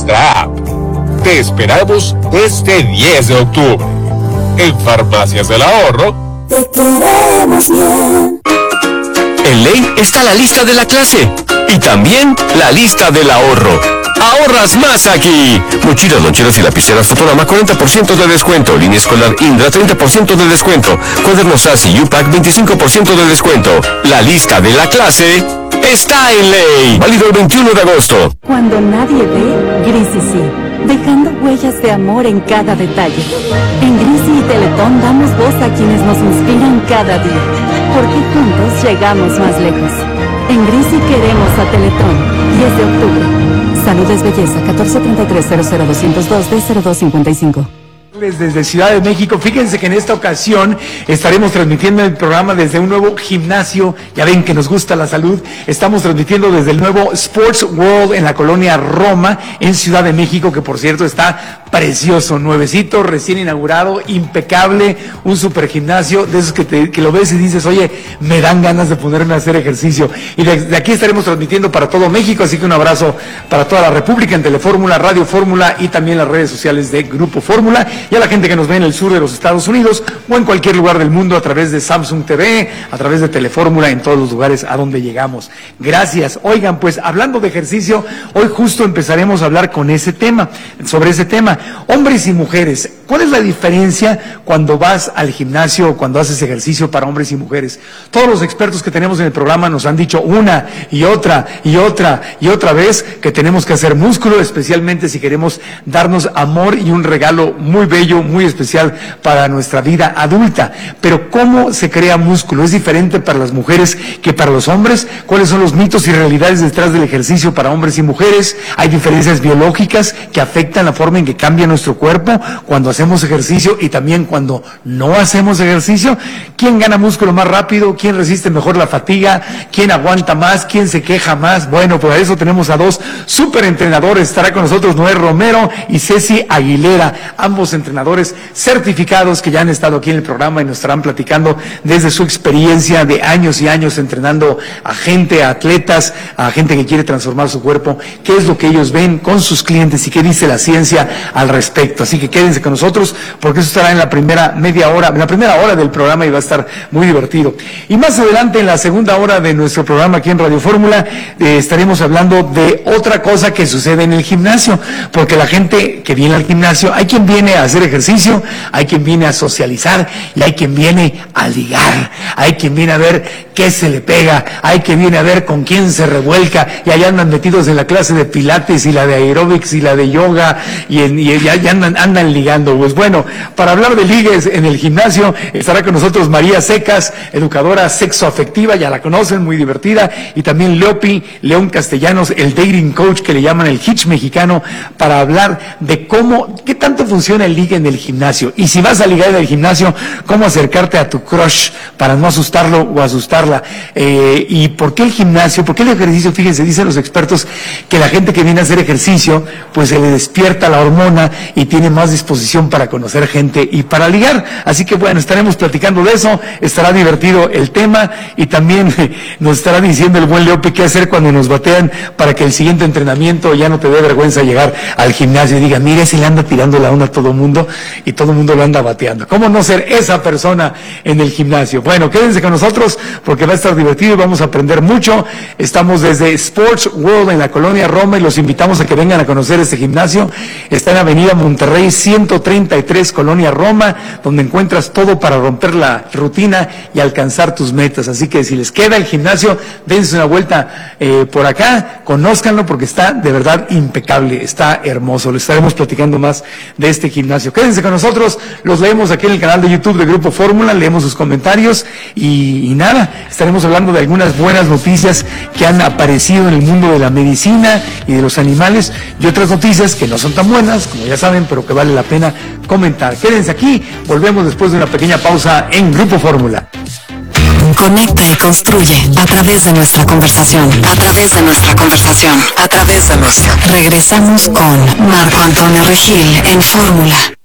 nuestra app. Te esperamos este 10 de octubre. En Farmacias del Ahorro, te queremos bien. En Ley está la lista de la clase y también la lista del ahorro. ¡Ahorras más aquí! Mochilas, loncheras y lapiceras Fotorama 40% de descuento. Línea escolar Indra 30% de descuento. Cuadernos SAS y UPAC 25% de descuento. La lista de la clase está en Ley. Válido el 21 de agosto. Cuando nadie ve, Grisi sí. Dejando huellas de amor en cada detalle. En Grisi y Teletón damos voz a quienes nos inspiran cada día. Porque juntos llegamos más lejos. En Grisi queremos a Teletón. 10 de octubre. Salud es belleza. 1433-00202-D0255. Desde Ciudad de México, fíjense que en esta ocasión estaremos transmitiendo el programa desde un nuevo gimnasio. Ya ven que nos gusta la salud. Estamos transmitiendo desde el nuevo Sports World en la colonia Roma, en Ciudad de México, que por cierto está precioso, nuevecito, recién inaugurado, impecable, un super gimnasio, de esos que lo ves y dices, oye, me dan ganas de ponerme a hacer ejercicio. Y desde aquí estaremos transmitiendo para todo México, así que un abrazo para toda la República en Telefórmula, Radio Fórmula y también las redes sociales de Grupo Fórmula. Y a la gente que nos ve en el sur de los Estados Unidos o en cualquier lugar del mundo a través de Samsung TV, a través de Telefórmula, en todos los lugares a donde llegamos. Gracias. Oigan, pues hablando de ejercicio, hoy justo empezaremos a hablar sobre ese tema. Hombres y mujeres, ¿cuál es la diferencia cuando vas al gimnasio o cuando haces ejercicio para hombres y mujeres? Todos los expertos que tenemos en el programa nos han dicho una y otra vez que tenemos que hacer músculo, especialmente si queremos darnos amor y un regalo muy bello, muy especial para nuestra vida adulta. Pero ¿cómo se crea músculo? ¿Es diferente para las mujeres que para los hombres? ¿Cuáles son los mitos y realidades detrás del ejercicio para hombres y mujeres? ¿Hay diferencias biológicas que afectan la forma en que cambia nuestro cuerpo cuando hacemos ejercicio y también cuando no hacemos ejercicio? ¿Quién gana músculo más rápido? ¿Quién resiste mejor la fatiga? ¿Quién aguanta más? ¿Quién se queja más? Bueno, por eso tenemos a dos súper entrenadores. Estará con nosotros Noé Romero y Ceci Aguilera, ambos entrenadores certificados que ya han estado aquí en el programa y nos estarán platicando desde su experiencia de años y años entrenando a gente, a atletas, a gente que quiere transformar su cuerpo, qué es lo que ellos ven con sus clientes y qué dice la ciencia al respecto. Así que quédense con nosotros porque eso estará en la primera media hora, en la primera hora del programa y va a estar muy divertido. Y más adelante en la segunda hora de nuestro programa aquí en Radio Fórmula estaremos hablando de otra cosa que sucede en el gimnasio, porque la gente que viene al gimnasio, hay quien viene a hacer ejercicio, hay quien viene a socializar y hay quien viene a ligar, hay quien viene a ver qué se le pega, hay quien viene a ver con quién se revuelca y allá andan metidos en la clase de pilates y la de aeróbics y la de yoga y ya andan ligando. Pues bueno, para hablar de ligues en el gimnasio estará con nosotros María Secas, educadora sexoafectiva, ya la conocen, muy divertida, y también León Castellanos, el dating coach que le llaman el hitch mexicano, para hablar de qué tanto funciona el ligue en el gimnasio y si vas a ligar en el gimnasio, cómo acercarte a tu crush para no asustarlo o asustarla. Y por qué el gimnasio, por qué el ejercicio. Fíjense, dicen los expertos que la gente que viene a hacer ejercicio pues se le despierta la hormona y tiene más disposición para conocer gente y para ligar. Así que bueno, estaremos platicando de eso, estará divertido el tema y también nos estará diciendo el buen Leopi qué hacer cuando nos batean para que el siguiente entrenamiento ya no te dé vergüenza llegar al gimnasio y diga, mire, si le anda tirando la onda a todo mundo y todo el mundo lo anda bateando. ¿Cómo no ser esa persona en el gimnasio? Bueno, quédense con nosotros porque va a estar divertido y vamos a aprender mucho. Estamos desde Sports World en la colonia Roma y los invitamos a que vengan a conocer este gimnasio. Está en Avenida Monterrey 133, Colonia Roma, donde encuentras todo para romper la rutina y alcanzar tus metas. Así que si les queda el gimnasio, dense una vuelta por acá, conózcanlo porque está de verdad impecable, está hermoso. Les estaremos platicando más de este gimnasio. Quédense con nosotros, los leemos aquí en el canal de YouTube de Grupo Fórmula, leemos sus comentarios y nada, estaremos hablando de algunas buenas noticias que han aparecido en el mundo de la medicina y de los animales y otras noticias que no son tan buenas, como ya saben, pero que vale la pena comentar. Quédense aquí, volvemos después de una pequeña pausa en Grupo Fórmula. Conecta y construye a través de nuestra conversación, a través de nuestra conversación, a través de nuestra. Regresamos con Marco Antonio Regil en Fórmula.